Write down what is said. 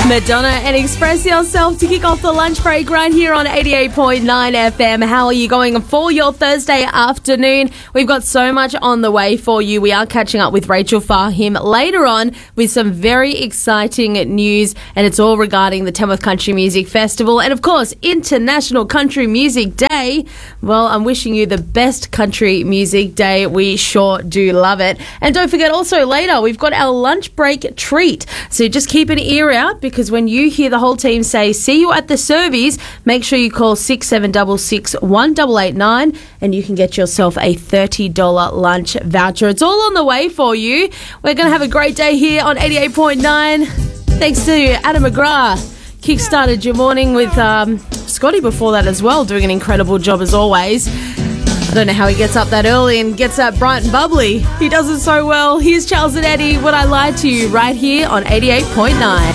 Madonna and Express Yourself to kick off the lunch break right here on 88.9 FM. How are you going for your Thursday afternoon? We've got so much on the way for you. We are catching up with Rachel Fahim later on with some very exciting news, and it's all regarding the Tamworth Country Music Festival and, of course, International Country Music Day. Well, I'm wishing you the best country music day. We sure do love it. And don't forget, also later, we've got our lunch break treat. So just keep an ear out, because when you hear the whole team say, see you at the service, make sure you call 6766 1889 and you can get yourself a $30 lunch voucher. It's all on the way for you. We're going to have a great day here on 88.9. Thanks to Adam McGrath. Kickstarted your morning with Scotty before that as well, doing an incredible job as always. I don't know how he gets up that early and gets that bright and bubbly. He does it so well. Here's Charles and Eddie, Would I Lie to You, right here on 88.9.